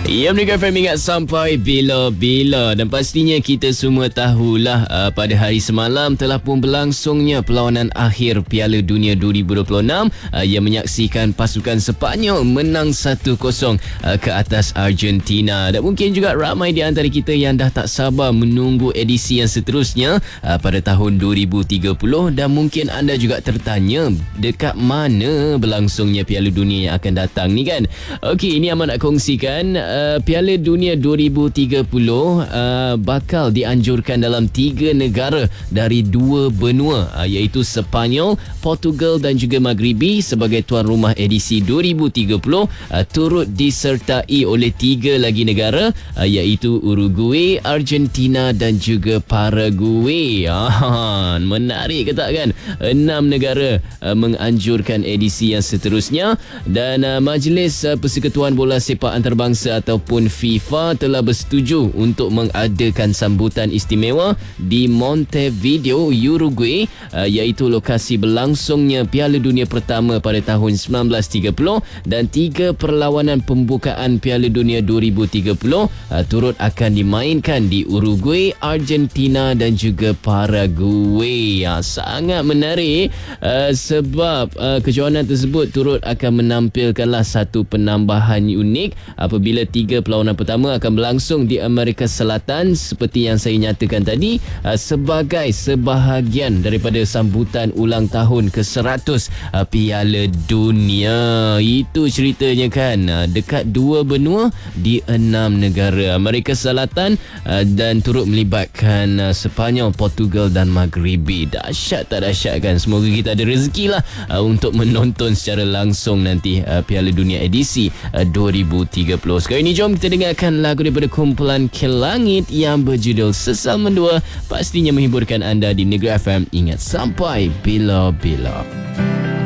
Ya, Mega FM ingat sampai bila-bila. Dan pastinya kita semua tahulah pada hari semalam telah pun berlangsungnya perlawanan akhir Piala Dunia 2026 yang menyaksikan pasukan Sepanyol menang 1-0 ke atas Argentina. Dan mungkin juga ramai di antara kita yang dah tak sabar menunggu edisi yang seterusnya pada tahun 2030. Dan mungkin anda juga tertanya dekat mana berlangsungnya Piala Dunia yang akan datang ni kan. Okey, ini Ahmad nak kongsikan. Piala Dunia 2030 bakal dianjurkan dalam 3 negara dari 2 benua iaitu Sepanyol, Portugal dan juga Maghribi sebagai tuan rumah edisi 2030, turut disertai oleh 3 lagi negara iaitu Uruguay, Argentina dan juga Paraguay. Menarik ke tak kan? 6 negara menganjurkan edisi yang seterusnya. Dan Majlis Persekutuan Bola Sepak Antarabangsa ataupun FIFA telah bersetuju untuk mengadakan sambutan istimewa di Montevideo, Uruguay, iaitu lokasi berlangsungnya Piala Dunia pertama pada tahun 1930, dan 3 perlawanan pembukaan Piala Dunia 2030 turut akan dimainkan di Uruguay, Argentina dan juga Paraguay. Sangat menarik sebab kejohanan tersebut turut akan menampilkanlah satu penambahan unik apabila 3 perlawanan pertama akan berlangsung di Amerika Selatan seperti yang saya nyatakan tadi, sebagai sebahagian daripada sambutan ulang tahun ke-100 Piala Dunia. Itu ceritanya kan, dekat 2 benua di 6 negara Amerika Selatan dan turut melibatkan Sepanyol, Portugal dan Maghribi. Dahsyat tak dahsyat kan? Semoga kita ada rezeki lah untuk menonton secara langsung nanti Piala Dunia edisi 2030. Sekarang ini jom kita dengarkan lagu daripada kumpulan Kelangit yang berjudul Sesal Mendua. Pastinya menghiburkan anda di Negeri FM. Ingat sampai bila-bila.